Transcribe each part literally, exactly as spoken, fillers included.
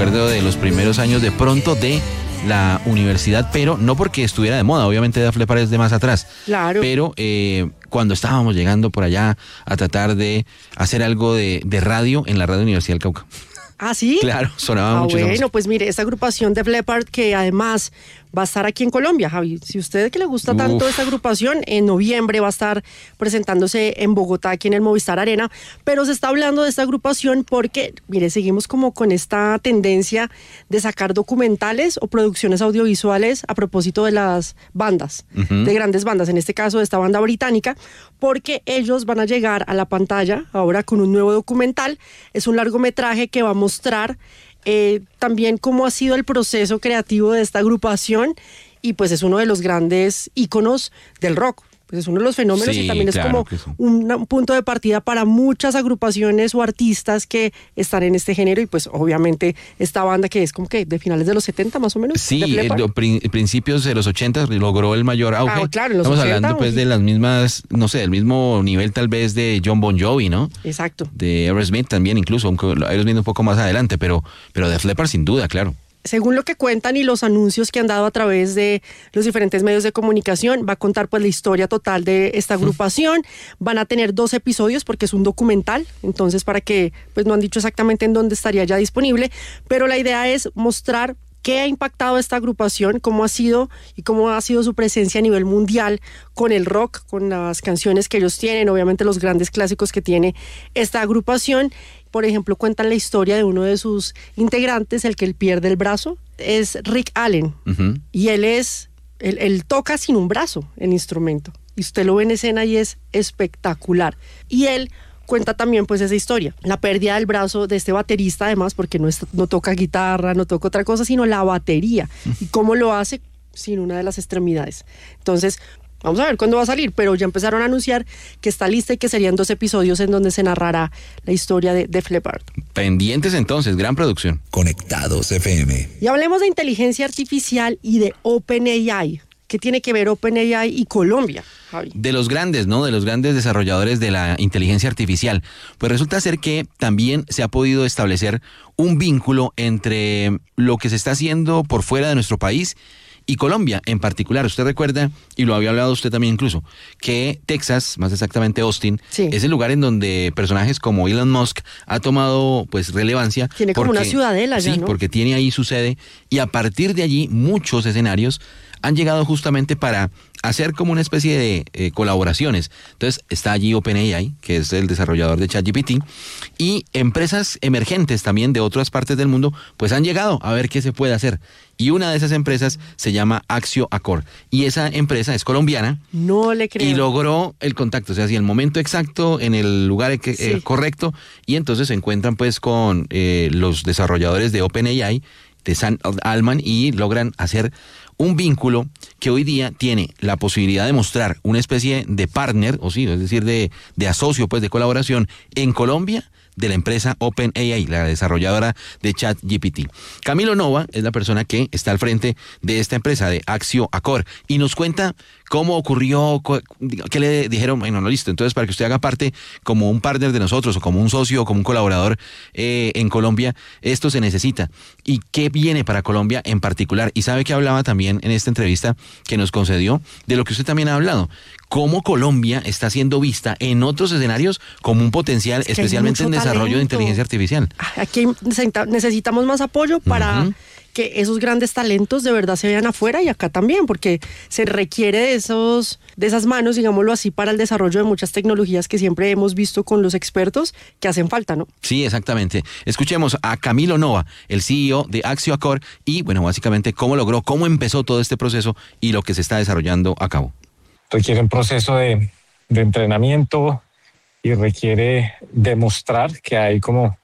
recuerdo de los primeros años de pronto de la universidad, pero no porque estuviera de moda, obviamente Def Leppard es de más atrás. Claro. Pero eh, cuando estábamos llegando por allá a tratar de hacer algo de, de radio en la Radio Universidad del Cauca. ¿Ah, sí? Claro, sonaba ah, mucho. Bueno, pues mire, esta agrupación Def Leppard que además va a estar aquí en Colombia, Javi. Si a usted que le gusta tanto Uf. esta agrupación, en noviembre va a estar presentándose en Bogotá, aquí en el Movistar Arena, pero se está hablando de esta agrupación porque, mire, seguimos como con esta tendencia de sacar documentales o producciones audiovisuales a propósito de las bandas, uh-huh. de grandes bandas, en este caso de esta banda británica, porque ellos van a llegar a la pantalla ahora con un nuevo documental. Es un largometraje que va a mostrar Eh, también cómo ha sido el proceso creativo de esta agrupación y pues es uno de los grandes íconos del rock. Pues es uno de los fenómenos sí, y también claro es como sí. un, un punto de partida para muchas agrupaciones o artistas que están en este género y pues obviamente esta banda que es como que de finales de los setenta más o menos. Sí, eh, prin- principios de los ochenta logró el mayor auge. Ah, claro, en los Estamos ochenta, hablando pues de las mismas, no sé, del mismo nivel tal vez de John Bon Jovi, ¿no? Exacto. De Aerosmith también incluso, aunque Aerosmith un poco más adelante, pero, pero Def Leppard sin duda, claro. Según lo que cuentan y los anuncios que han dado a través de los diferentes medios de comunicación, va a contar pues la historia total de esta agrupación. Van a tener dos episodios porque es un documental, entonces para que, pues no han dicho exactamente en dónde estaría ya disponible, pero la idea es mostrar qué ha impactado esta agrupación, cómo ha sido y cómo ha sido su presencia a nivel mundial con el rock, con las canciones que ellos tienen, obviamente los grandes clásicos que tiene esta agrupación. Por ejemplo, cuentan la historia de uno de sus integrantes, el que él pierde el brazo, es Rick Allen. Uh-huh. Y él es, él, él toca sin un brazo el instrumento. Y usted lo ve en escena y es espectacular. Y él cuenta también pues esa historia, la pérdida del brazo de este baterista además, porque no, es, no toca guitarra, no toca otra cosa, sino la batería. Uh-huh. Y cómo lo hace sin una de las extremidades. Entonces, vamos a ver cuándo va a salir, pero ya empezaron a anunciar que está lista y que serían dos episodios en donde se narrará la historia de Def Leppard. Pendientes entonces, gran producción. Conectados F M. Y hablemos de inteligencia artificial y de OpenAI. ¿Qué tiene que ver OpenAI y Colombia, Javi? De los grandes, ¿no? De los grandes desarrolladores de la inteligencia artificial. Pues resulta ser que también se ha podido establecer un vínculo entre lo que se está haciendo por fuera de nuestro país y Colombia en particular. Usted recuerda, y lo había hablado usted también incluso, que Texas, más exactamente Austin, sí. es el lugar en donde personajes como Elon Musk ha tomado pues relevancia. Tiene como porque, una ciudadela ya, sí, ¿no? porque tiene ahí su sede y a partir de allí muchos escenarios han llegado justamente para hacer como una especie de eh, colaboraciones. Entonces está allí OpenAI, que es el desarrollador de ChatGPT, y empresas emergentes también de otras partes del mundo, pues han llegado a ver qué se puede hacer. Y una de esas empresas se llama Axio Acor. Y esa empresa es colombiana. No le creo. Y logró el contacto, o sea, así el momento exacto, en el lugar que, sí. eh, correcto, y entonces se encuentran pues con eh, los desarrolladores de OpenAI, de Sam Altman, y logran hacer un vínculo que hoy día tiene la posibilidad de mostrar una especie de partner, o sí, es decir, de, de asocio, pues de colaboración en Colombia de la empresa OpenAI, la desarrolladora de ChatGPT. Camilo Nova es la persona que está al frente de esta empresa, de Axio Acor, y nos cuenta cómo ocurrió, qué le dijeron, bueno, no, listo, entonces para que usted haga parte como un partner de nosotros, o como un socio, o como un colaborador eh, en Colombia, esto se necesita. ¿Y qué viene para Colombia en particular? Y sabe que hablaba también en esta entrevista que nos concedió, de lo que usted también ha hablado, cómo Colombia está siendo vista en otros escenarios como un potencial, es que especialmente en desarrollo talento. de inteligencia artificial. Aquí necesitamos más apoyo para uh-huh. que esos grandes talentos de verdad se vean afuera y acá también, porque se requiere de esos, de esas manos, digámoslo así, para el desarrollo de muchas tecnologías que siempre hemos visto con los expertos que hacen falta, ¿no? Sí, exactamente. Escuchemos a Camilo Nova, el C E O de Axio Acor, y bueno, básicamente cómo logró, cómo empezó todo este proceso y lo que se está desarrollando a cabo. Requiere un proceso de, de entrenamiento y requiere demostrar que hay como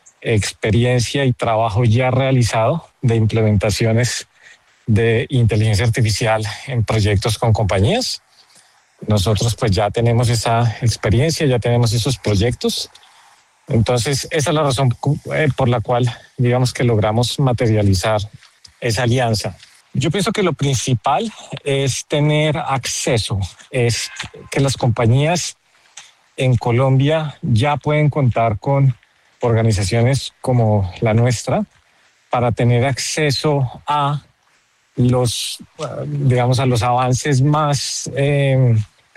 experiencia y trabajo ya realizado de implementaciones de inteligencia artificial en proyectos con compañías. Nosotros pues ya tenemos esa experiencia, ya tenemos esos proyectos. Entonces esa es la razón por la cual digamos que logramos materializar esa alianza. Yo pienso que lo principal es tener acceso, es que las compañías en Colombia ya pueden contar con organizaciones como la nuestra para tener acceso a los, digamos, a los avances más eh,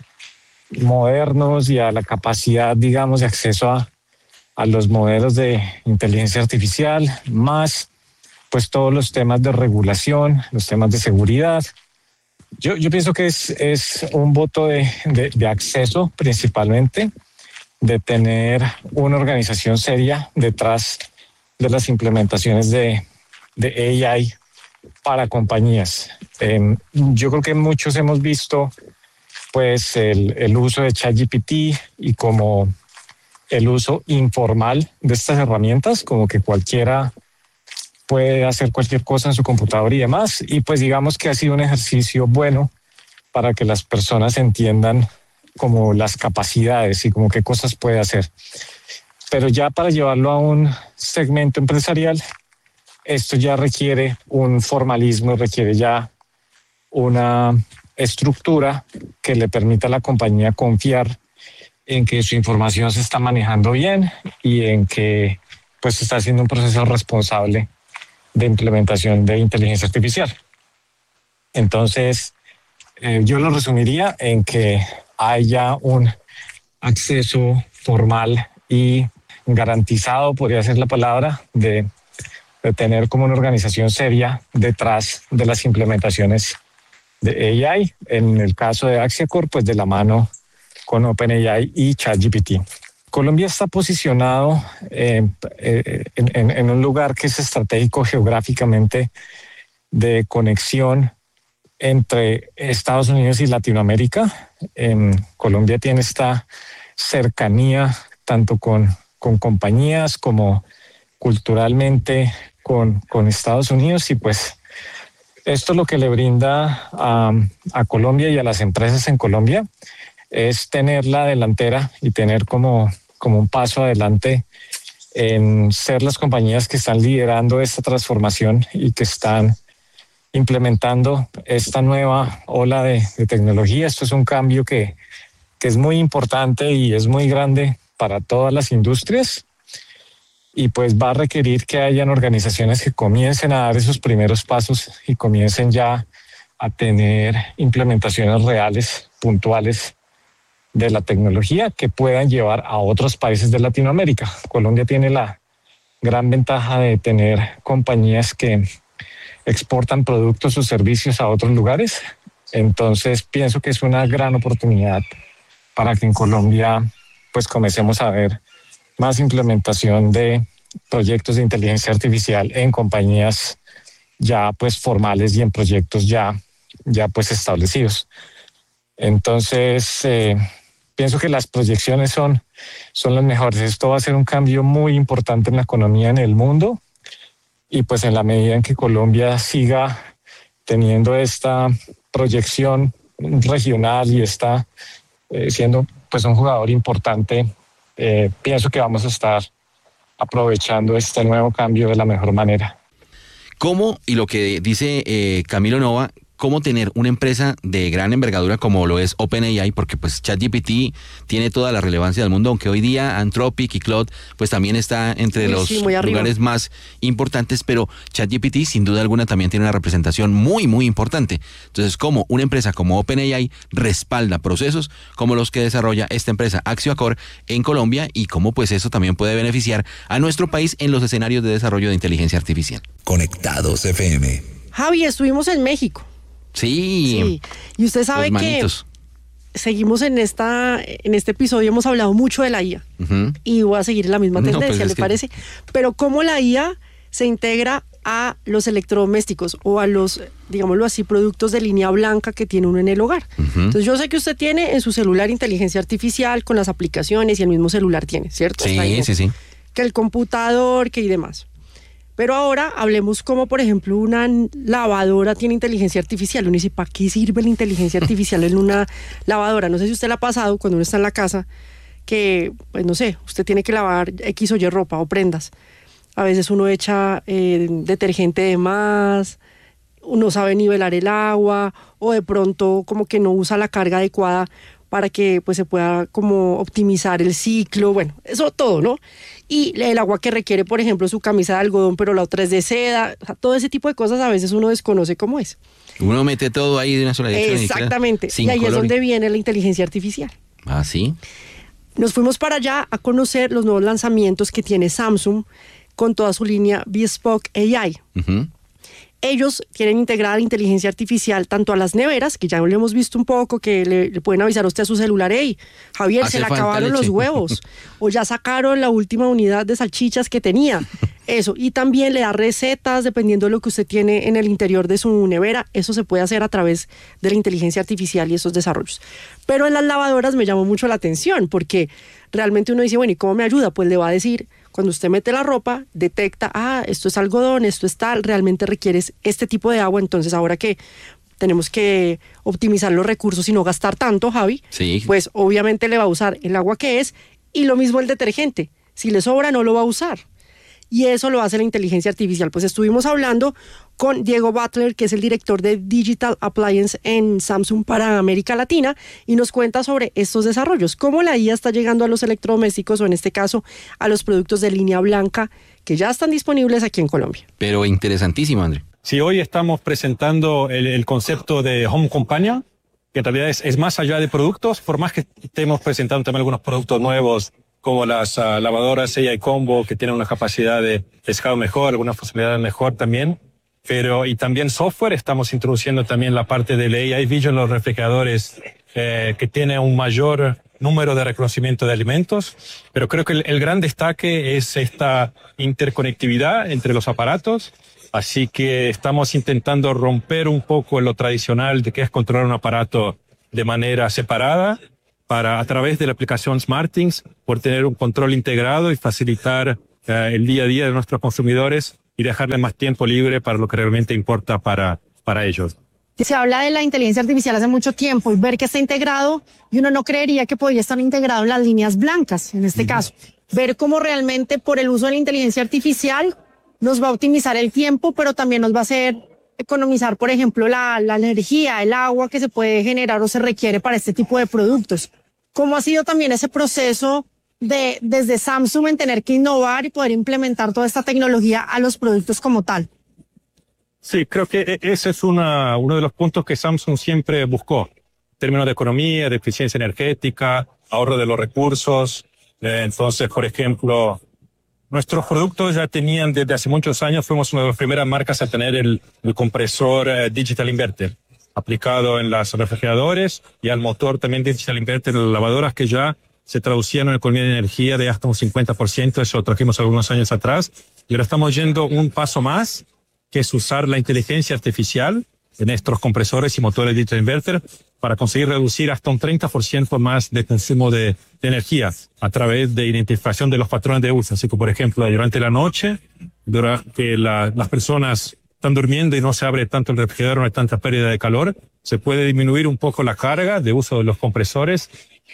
modernos y a la capacidad, digamos, de acceso a, a los modelos de inteligencia artificial, más pues todos los temas de regulación, los temas de seguridad. Yo, yo pienso que es, es un voto de, de, de acceso principalmente, de tener una organización seria detrás de las implementaciones de, de A I para compañías. Eh, yo creo que muchos hemos visto pues el, el uso de ChatGPT y como el uso informal de estas herramientas, como que cualquiera puede hacer cualquier cosa en su computador y demás, y pues digamos que ha sido un ejercicio bueno para que las personas entiendan como las capacidades y como qué cosas puede hacer. Pero ya para llevarlo a un segmento empresarial, esto ya requiere un formalismo, requiere ya una estructura que le permita a la compañía confiar en que su información se está manejando bien y en que pues se está haciendo un proceso responsable de implementación de inteligencia artificial. Entonces, eh, yo lo resumiría en que haya un acceso formal y garantizado, podría ser la palabra, de, de tener como una organización seria detrás de las implementaciones de A I. En el caso de Axiacor, pues de la mano con OpenAI y ChatGPT. Colombia está posicionado eh, eh, en, en un lugar que es estratégico geográficamente de conexión entre Estados Unidos y Latinoamérica. En Colombia tiene esta cercanía tanto con, con compañías como culturalmente con, con Estados Unidos, y pues esto lo que le brinda a, a Colombia y a las empresas en Colombia es tener la delantera y tener como, como un paso adelante en ser las compañías que están liderando esta transformación y que están implementando esta nueva ola de, de tecnología. Esto es un cambio que, que es muy importante y es muy grande para todas las industrias, y pues va a requerir que hayan organizaciones que comiencen a dar esos primeros pasos y comiencen ya a tener implementaciones reales, puntuales de la tecnología que puedan llevar a otros países de Latinoamérica. Colombia tiene la gran ventaja de tener compañías que exportan productos o servicios a otros lugares. Entonces pienso que es una gran oportunidad para que en Colombia pues comencemos a ver más implementación de proyectos de inteligencia artificial en compañías ya pues formales y en proyectos ya, ya pues establecidos. Entonces eh, pienso que las proyecciones son, son las mejores. Esto va a ser un cambio muy importante en la economía en el mundo, y pues en la medida en que Colombia siga teniendo esta proyección regional y está eh, siendo pues un jugador importante, eh, pienso que vamos a estar aprovechando este nuevo cambio de la mejor manera. ¿Cómo, y lo que dice eh, Camilo Nova, cómo tener una empresa de gran envergadura como lo es OpenAI, porque pues ChatGPT tiene toda la relevancia del mundo, aunque hoy día Anthropic y Claude pues también está entre Uy, los sí, muy arriba. lugares más importantes, pero ChatGPT sin duda alguna también tiene una representación muy muy importante. Entonces, cómo una empresa como OpenAI respalda procesos como los que desarrolla esta empresa Axiacor en Colombia, y cómo pues eso también puede beneficiar a nuestro país en los escenarios de desarrollo de inteligencia artificial. Conectados F M. Javi, estuvimos en México. Sí, Sí, y usted sabe los que manitos. seguimos en esta en este episodio, hemos hablado mucho de la I A, Ujú. y voy a seguir la misma No, tendencia, pues es ¿le que- parece? Pero cómo la I A se integra a los electrodomésticos o a los, digámoslo así, productos de línea blanca que tiene uno en el hogar. Ujú. Entonces yo sé que usted tiene en su celular inteligencia artificial con las aplicaciones, y el mismo celular tiene, ¿cierto? Está ahí, Sí, sí, sí. que el computador, que y demás. Pero ahora hablemos como, por ejemplo, una lavadora tiene inteligencia artificial. Uno dice, ¿para qué sirve la inteligencia artificial en una lavadora? No sé si usted le ha pasado cuando uno está en la casa que, pues no sé, usted tiene que lavar X o Y ropa o prendas. A veces uno echa eh, detergente de más, uno sabe nivelar el agua, o de pronto como que no usa la carga adecuada para que pues se pueda como optimizar el ciclo, bueno, eso todo, ¿no? Y el agua que requiere, por ejemplo, su camisa de algodón, pero la otra es de seda, o sea, todo ese tipo de cosas a veces uno desconoce cómo es. Uno mete todo ahí de una sola dirección. Exactamente, y, y ahí es donde viene la inteligencia artificial. Ah, sí. Nos fuimos para allá a conocer los nuevos lanzamientos que tiene Samsung con toda su línea Bespoke A I. Uh-huh. Ellos quieren integrar inteligencia artificial tanto a las neveras, que ya lo hemos visto un poco, que le, le pueden avisar a usted a su celular, hey, Javier, Hace se le falta acabaron leche. los huevos, o ya sacaron la última unidad de salchichas que tenía. Eso, y también le da recetas dependiendo de lo que usted tiene en el interior de su nevera. Eso se puede hacer a través de la inteligencia artificial y esos desarrollos. Pero en las lavadoras me llamó mucho la atención, porque realmente uno dice, bueno, ¿y cómo me ayuda? Pues le va a decir, cuando usted mete la ropa, detecta, ah, esto es algodón, esto es tal, realmente requieres este tipo de agua, entonces ahora que tenemos que optimizar los recursos y no gastar tanto, Javi, sí. Pues obviamente le va a usar el agua que es, y lo mismo el detergente, si le sobra no lo va a usar. Y eso lo hace la inteligencia artificial. Pues estuvimos hablando con Diego Butler, que es el director de Digital Appliance en Samsung para América Latina, y nos cuenta sobre estos desarrollos, cómo la I A está llegando a los electrodomésticos, o en este caso a los productos de línea blanca, que ya están disponibles aquí en Colombia. Pero interesantísimo, André. Sí, hoy estamos presentando el, el concepto de Home Companion, que en realidad es, es más allá de productos, por más que estemos presentando también algunos productos nuevos, como las uh, lavadoras A I Combo, que tienen una capacidad de pescado mejor, alguna funcionalidad mejor también. Pero, y también software, estamos introduciendo también la parte del A I Vision, los refrigeradores, eh, que tiene un mayor número de reconocimiento de alimentos. Pero creo que el, el gran destaque es esta interconectividad entre los aparatos. Así que estamos intentando romper un poco lo tradicional de que es controlar un aparato de manera separada, para a través de la aplicación SmartThings por tener un control integrado y facilitar uh, el día a día de nuestros consumidores y dejarles más tiempo libre para lo que realmente importa para, para ellos. Se habla de la inteligencia artificial hace mucho tiempo y ver que está integrado, y uno no creería que podría estar integrado en las líneas blancas, en este uh-huh. caso. Ver cómo realmente por el uso de la inteligencia artificial nos va a optimizar el tiempo, pero también nos va a hacer economizar, por ejemplo, la, la energía, el agua que se puede generar o se requiere para este tipo de productos. ¿Cómo ha sido también ese proceso de desde Samsung en tener que innovar y poder implementar toda esta tecnología a los productos como tal? Sí, creo que ese es una, uno de los puntos que Samsung siempre buscó. En términos de economía, de eficiencia energética, ahorro de los recursos. Eh, entonces, por ejemplo, nuestros productos ya tenían desde hace muchos años, fuimos una de las primeras marcas a tener el, el compresor eh, Digital Inverter aplicado en los refrigeradores, y al motor también Digital Inverter en las lavadoras, que ya se traducían en economía de energía de hasta un cincuenta por ciento. Eso lo trajimos algunos años atrás. Y ahora estamos yendo un paso más, que es usar la inteligencia artificial en estos compresores y motores Digital Inverter para conseguir reducir hasta un treinta por ciento más de consumo de, de energía a través de identificación de los patrones de uso. Así que, por ejemplo, durante la noche, durante la, las personas están durmiendo y no se abre tanto el refrigerador, no hay tanta pérdida de calor, se puede disminuir un poco la carga de uso de los compresores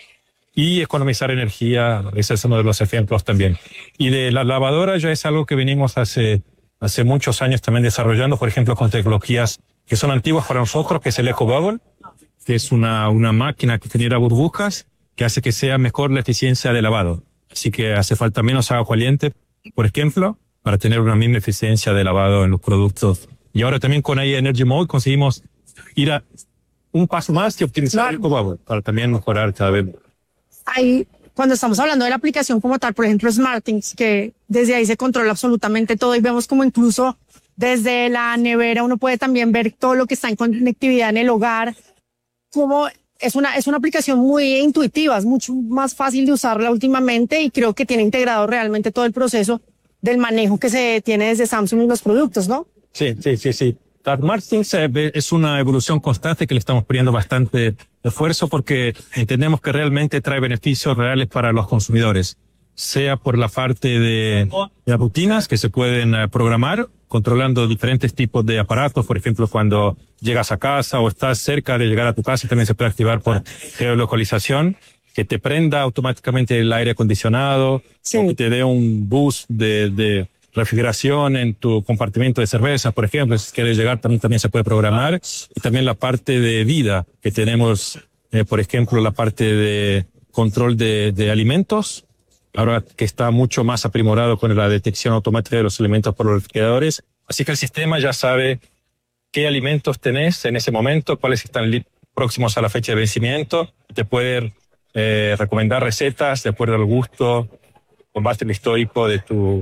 y economizar energía. Ese es uno de los ejemplos también. Y de la lavadora ya es algo que venimos hace, hace muchos años también desarrollando, por ejemplo, con tecnologías que son antiguas para nosotros, que es el EcoBubble, que es una, una máquina que genera burbujas, que hace que sea mejor la eficiencia de lavado. Así que hace falta menos agua caliente, por ejemplo, para tener una misma eficiencia de lavado en los productos. Y ahora también con A I Energy Mode conseguimos ir a un paso más y optimizar el EcoBubble para también mejorar cada vez. Ahí, cuando estamos hablando de la aplicación como tal, por ejemplo, SmartThings, que desde ahí se controla absolutamente todo, y vemos como incluso desde la nevera uno puede también ver todo lo que está en conectividad en el hogar. Como es una, es una aplicación muy intuitiva, es mucho más fácil de usarla últimamente, y creo que tiene integrado realmente todo el proceso del manejo que se tiene desde Samsung en los productos, ¿no? Sí, sí, sí, sí. SmartThings es una evolución constante que le estamos poniendo bastante esfuerzo, porque entendemos que realmente trae beneficios reales para los consumidores, sea por la parte de, de rutinas que se pueden programar, controlando diferentes tipos de aparatos. Por ejemplo, cuando llegas a casa o estás cerca de llegar a tu casa, también se puede activar por geolocalización, que te prenda automáticamente el aire acondicionado, sí, o que te dé un boost de, de refrigeración en tu compartimento de cerveza, por ejemplo. Si quieres llegar, también, también se puede programar. Y también la parte de vida que tenemos eh, por ejemplo, la parte de control de, de alimentos, ahora que está mucho más aprimorado con la detección automática de los alimentos por los refrigeradores. Así que el sistema ya sabe qué alimentos tenés en ese momento, cuáles están li- próximos a la fecha de vencimiento. Te puede eh, recomendar recetas de acuerdo al gusto, con base al histórico de tus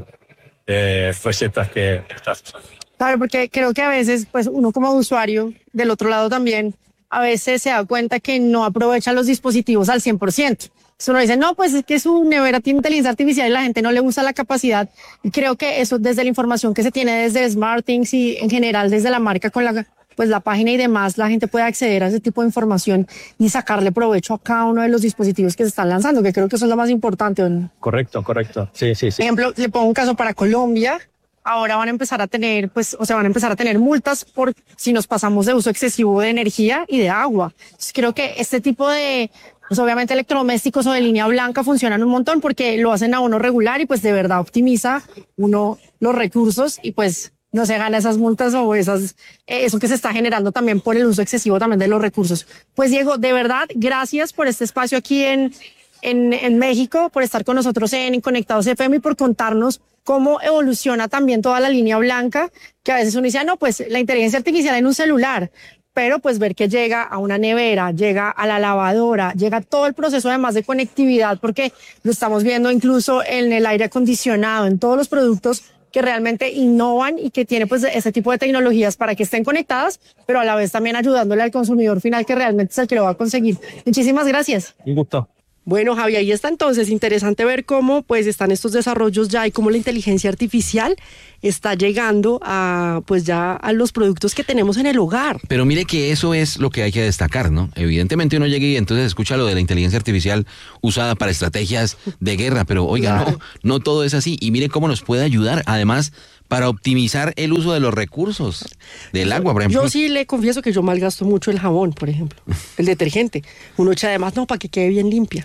eh, recetas que estás usando. Claro, porque creo que a veces, pues uno como usuario, del otro lado también, a veces se da cuenta que no aprovecha los dispositivos al cien por ciento. Entonces uno dice, no, pues es que su nevera tiene inteligencia artificial y la gente no le gusta la capacidad. Y creo que eso desde la información que se tiene desde SmartThings y en general desde la marca con la, pues la página y demás, la gente puede acceder a ese tipo de información y sacarle provecho a cada uno de los dispositivos que se están lanzando, que creo que eso es lo más importante, ¿o no? Correcto, correcto. Sí, sí, sí. Por ejemplo, le pongo un caso para Colombia. Ahora van a empezar a tener, pues, o sea, van a empezar a tener multas por si nos pasamos de uso excesivo de energía y de agua. Entonces, creo que este tipo de, pues, obviamente electrodomésticos o de línea blanca funcionan un montón porque lo hacen a uno regular y pues de verdad optimiza uno los recursos y pues no se gana esas multas o esas, eh, eso que se está generando también por el uso excesivo también de los recursos. Pues Diego, de verdad, gracias por este espacio aquí en, en, en México, por estar con nosotros en Conectados F M y por contarnos cómo evoluciona también toda la línea blanca, que a veces uno dice, ah, no, pues la inteligencia artificial en un celular, pero pues ver que llega a una nevera, llega a la lavadora, llega todo el proceso además de conectividad, porque lo estamos viendo incluso en el aire acondicionado, en todos los productos que realmente innovan y que tiene pues ese tipo de tecnologías para que estén conectadas, pero a la vez también ayudándole al consumidor final que realmente es el que lo va a conseguir. Muchísimas gracias. Un gusto. Bueno, Javi, ahí está entonces, interesante ver cómo pues están estos desarrollos ya y cómo la inteligencia artificial está llegando a pues ya a los productos que tenemos en el hogar. Pero mire que eso es lo que hay que destacar, ¿no? Evidentemente uno llega y entonces escucha lo de la inteligencia artificial usada para estrategias de guerra, pero oiga, Claro. no, no todo es así. Y mire cómo nos puede ayudar, además, para optimizar el uso de los recursos del agua, por ejemplo. Yo sí le confieso que yo malgasto mucho el jabón, por ejemplo, el detergente. Uno echa además, no, para que quede bien limpia.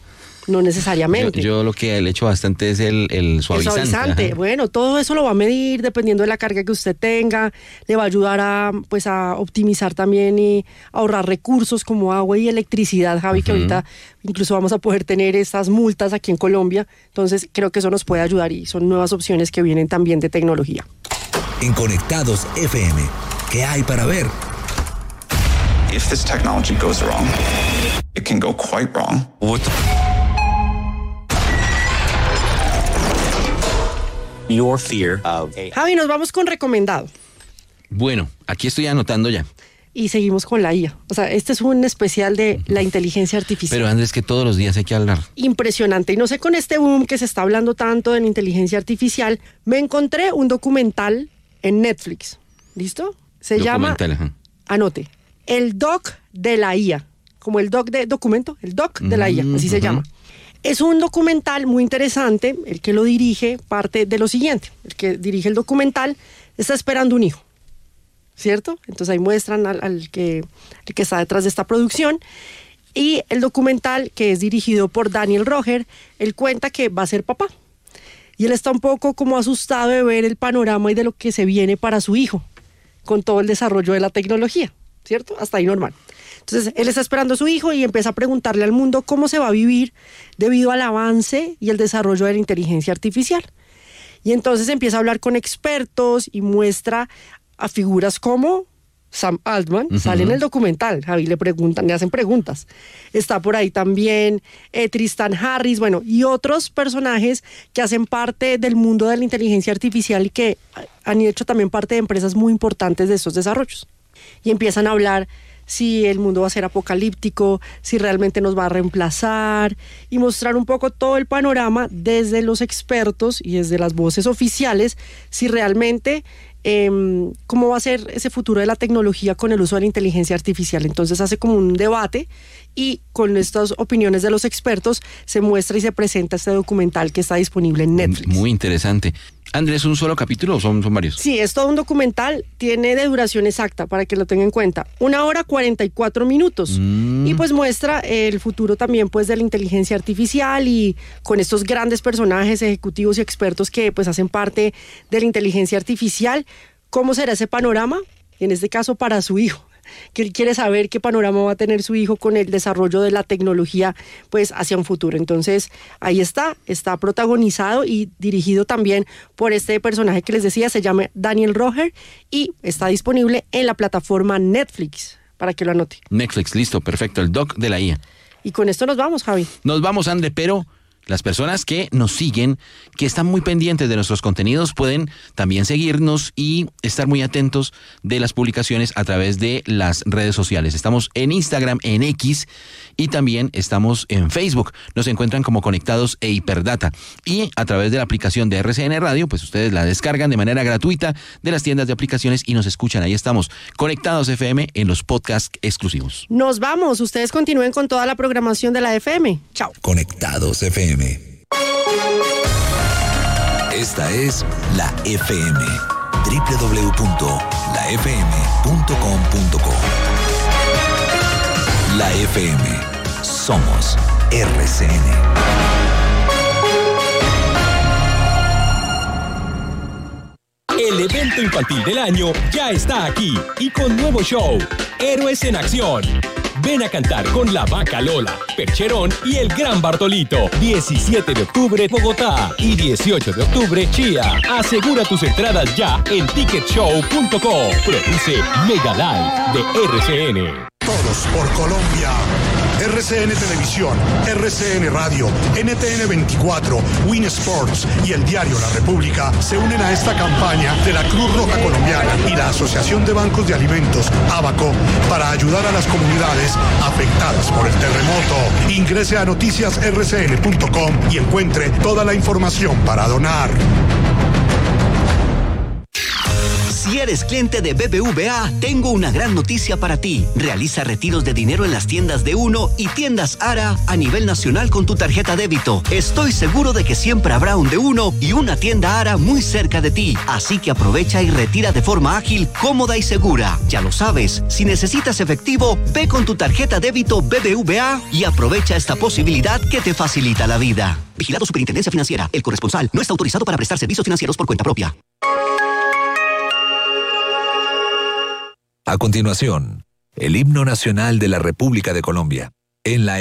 No Yo, necesariamente. yo lo que le echo bastante es el, el El suavizante. suavizante, Ajá. bueno, todo eso lo va a medir dependiendo de la carga que usted tenga, le va a ayudar a pues a optimizar también y ahorrar recursos como agua y electricidad, Javi, que Ujú. ahorita incluso vamos a poder tener estas multas aquí en Colombia, entonces creo que eso nos puede ayudar y son nuevas opciones que vienen también de tecnología. En Conectados F M, ¿qué hay para ver? If this technology goes wrong, it can go quite wrong. What Your fear of a Javi, nos vamos con recomendado Bueno, aquí estoy anotando ya. y seguimos con la I A. O sea, este es un especial de la inteligencia artificial. Pero Andrés, que todos los días hay que hablar. Impresionante. Y no sé, con este boom que se está hablando tanto de la inteligencia artificial, me encontré un documental en Netflix. ¿Listo? Se llama, Documental, ajá. anote, El Doc de la I A. Como el Doc de documento, el Doc de la I A, así se Ujú. llama. Es un documental muy interesante. El que lo dirige parte de lo siguiente. El que dirige el documental está esperando un hijo, ¿cierto? Entonces ahí muestran al, al que, el que está detrás de esta producción. Y el documental, que es dirigido por Daniel Roger, él cuenta que va a ser papá. Y él está un poco como asustado de ver el panorama y de lo que se viene para su hijo, con todo el desarrollo de la tecnología, ¿cierto? Hasta ahí normal. Entonces, él está esperando a su hijo y empieza a preguntarle al mundo cómo se va a vivir debido al avance y el desarrollo de la inteligencia artificial. Y entonces empieza a hablar con expertos y muestra a figuras como Sam Altman, Ujú. sale en el documental, Javi, le preguntan, le hacen preguntas. Está por ahí también eh, Tristan Harris, bueno, y otros personajes que hacen parte del mundo de la inteligencia artificial y que han hecho también parte de empresas muy importantes de estos desarrollos. Y empiezan a hablar si el mundo va a ser apocalíptico, si realmente nos va a reemplazar y mostrar un poco todo el panorama desde los expertos y desde las voces oficiales, si realmente eh, cómo va a ser ese futuro de la tecnología con el uso de la inteligencia artificial. Entonces hace como un debate y con estas opiniones de los expertos se muestra y se presenta este documental que está disponible en Netflix. Muy interesante. Andrés, ¿un solo capítulo o son, son varios? Sí, es todo un documental, tiene de duración exacta, para que lo tengan en cuenta, una hora cuarenta y cuatro minutos. Mm. Y pues muestra el futuro también pues de la inteligencia artificial y con estos grandes personajes, ejecutivos y expertos que pues hacen parte de la inteligencia artificial, ¿cómo será ese panorama? En este caso para su hijo. que él quiere saber qué panorama va a tener su hijo con el desarrollo de la tecnología pues hacia un futuro. Entonces ahí está, está protagonizado y dirigido también por este personaje que les decía, se llama Daniel Roger y está disponible en la plataforma Netflix, para que lo anote. Netflix, listo, perfecto, el doc de la I A. Y con esto nos vamos, Javi. Nos vamos, André, pero las personas que nos siguen, que están muy pendientes de nuestros contenidos, pueden también seguirnos y estar muy atentos de las publicaciones a través de las redes sociales. Estamos en Instagram, en X, y también estamos en Facebook. Nos encuentran como Conectados e Hiperdata. Y a través de la aplicación de R C N Radio, pues ustedes la descargan de manera gratuita de las tiendas de aplicaciones y nos escuchan. Ahí estamos, Conectados F M, en los podcasts exclusivos. Nos vamos. Ustedes continúen con toda la programación de la F M. Chao. Conectados F M. Esta es la F M. doble u doble u doble u punto la f m punto com punto co. La F M. Somos R C N. El evento infantil del año ya está aquí y con nuevo show, Héroes en Acción. Ven a cantar con la Vaca Lola, Percherón y el Gran Bartolito. diecisiete de octubre, Bogotá y dieciocho de octubre, Chía. Asegura tus entradas ya en ticket show punto com. Produce Mega Live de R C N. Todos por Colombia. R C N Televisión, R C N Radio, N T N veinticuatro, Win Sports y el diario La República se unen a esta campaña de la Cruz Roja Colombiana y la Asociación de Bancos de Alimentos, ABACO, para ayudar a las comunidades afectadas por el terremoto. Ingrese a noticias r c n punto com y encuentre toda la información para donar. Si eres cliente de B B V A, tengo una gran noticia para ti. Realiza retiros de dinero en las tiendas de Uno y tiendas Ara a nivel nacional con tu tarjeta débito. Estoy seguro de que siempre habrá un de Uno y una tienda Ara muy cerca de ti. Así que aprovecha y retira de forma ágil, cómoda y segura. Ya lo sabes, si necesitas efectivo, ve con tu tarjeta débito B B V A y aprovecha esta posibilidad que te facilita la vida. Vigilado Superintendencia Financiera. El corresponsal no está autorizado para prestar servicios financieros por cuenta propia. A continuación, el himno nacional de la República de Colombia, en la